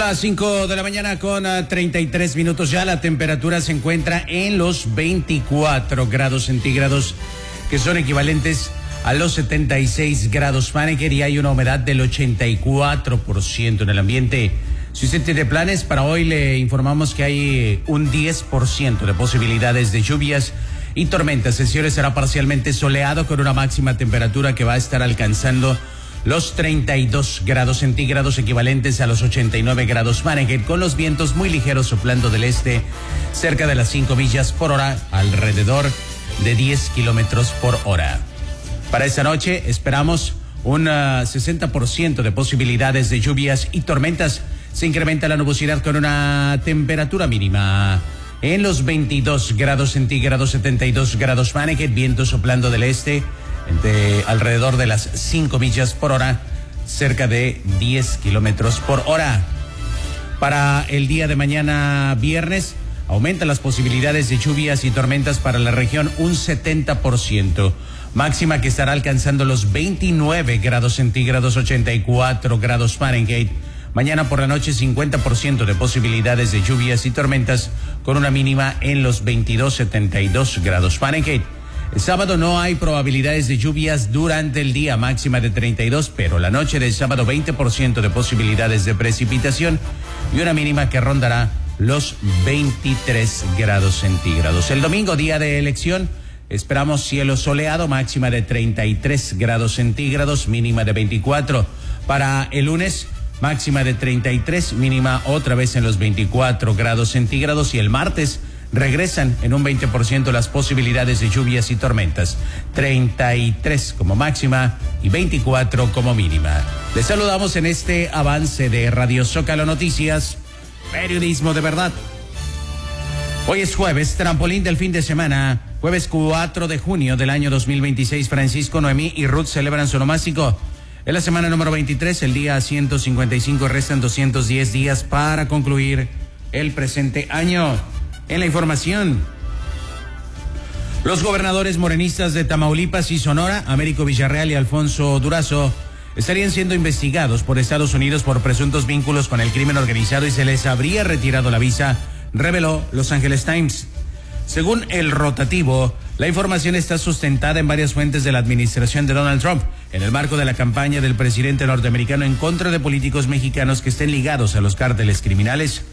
Son las 5 de la mañana con 33 minutos ya. La temperatura se encuentra en los 24 grados centígrados, que son equivalentes a los 76 grados Fahrenheit, y hay una humedad del 84% en el ambiente. Si usted tiene planes para hoy, le informamos que hay un 10% de posibilidades de lluvias y tormentas. El cielo será parcialmente soleado con una máxima temperatura que va a estar alcanzando los 32 grados centígrados, equivalentes a los 89 grados Fahrenheit, con los vientos muy ligeros soplando del este cerca de las 5 millas por hora, alrededor de 10 kilómetros por hora. Para esta noche esperamos un 60% de posibilidades de lluvias y tormentas. Se incrementa la nubosidad con una temperatura mínima en los 22 grados centígrados, 72 grados Fahrenheit, viento soplando del este de alrededor de las 5 millas por hora, cerca de 10 kilómetros por hora. Para el día de mañana viernes, aumentan las posibilidades de lluvias y tormentas para la región un 70%. Máxima que estará alcanzando los 29 grados centígrados, 84 grados Fahrenheit. Mañana por la noche 50% de posibilidades de lluvias y tormentas con una mínima en los 22, 72 grados Fahrenheit. El sábado no hay probabilidades de lluvias durante el día, máxima de 32, pero la noche del sábado 20% de posibilidades de precipitación y una mínima que rondará los 23 grados centígrados. El domingo, día de elección, esperamos cielo soleado, máxima de 33 grados centígrados, mínima de 24. Para el lunes, máxima de 33, mínima otra vez en los 24 grados centígrados, y el martes regresan en un 20% las posibilidades de lluvias y tormentas, 33 como máxima y 24 como mínima. Les saludamos en este avance de Radio Zócalo Noticias, periodismo de verdad. Hoy es jueves, trampolín del fin de semana, jueves 4 de junio del año 2026. Francisco, Noemí y Ruth celebran su onomástico. Es la semana número 23, el día 155, restan 210 días para concluir el presente año. En la información, los gobernadores morenistas de Tamaulipas y Sonora, Américo Villarreal y Alfonso Durazo, estarían siendo investigados por Estados Unidos por presuntos vínculos con el crimen organizado y se les habría retirado la visa, reveló Los Angeles Times. Según el rotativo, la información está sustentada en varias fuentes de la administración de Donald Trump, en el marco de la campaña del presidente norteamericano en contra de políticos mexicanos que estén ligados a los cárteles criminales.